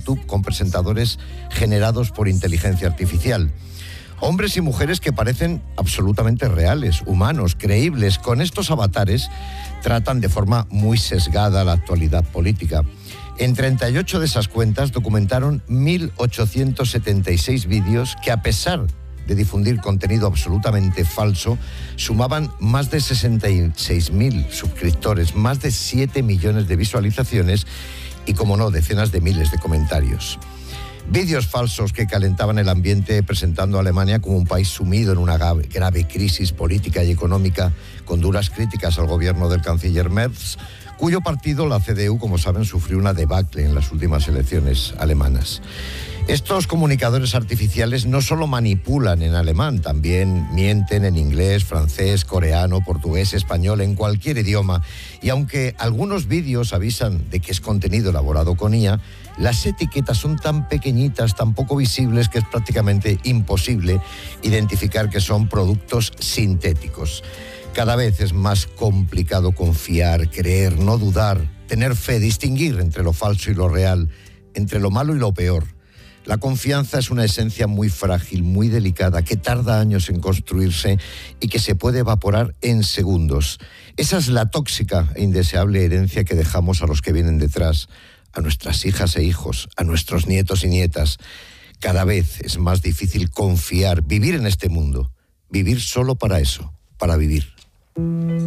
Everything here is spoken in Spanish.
YouTube con presentadores generados por inteligencia artificial. Hombres y mujeres que parecen absolutamente reales, humanos, creíbles. Con estos avatares tratan de forma muy sesgada la actualidad política. En 38 de esas cuentas documentaron 1.876 vídeos que, a pesar de difundir contenido absolutamente falso, sumaban más de 66.000 suscriptores, más de 7 millones de visualizaciones y, como no, decenas de miles de comentarios. Vídeos falsos que calentaban el ambiente presentando a Alemania como un país sumido en una grave crisis política y económica, con duras críticas al gobierno del canciller Merz, cuyo partido, la CDU, como saben, sufrió una debacle en las últimas elecciones alemanas. Estos comunicadores artificiales no solo manipulan en alemán, también mienten en inglés, francés, coreano, portugués, español, en cualquier idioma. Y aunque algunos vídeos avisan de que es contenido elaborado con IA, las etiquetas son tan pequeñitas, tan poco visibles, que es prácticamente imposible identificar que son productos sintéticos. Cada vez es más complicado confiar, creer, no dudar, tener fe, distinguir entre lo falso y lo real, entre lo malo y lo peor. La confianza es una esencia muy frágil, muy delicada, que tarda años en construirse y que se puede evaporar en segundos. Esa es la tóxica e indeseable herencia que dejamos a los que vienen detrás, a nuestras hijas e hijos, a nuestros nietos y nietas. Cada vez es más difícil confiar, vivir en este mundo, vivir solo para eso, para vivir.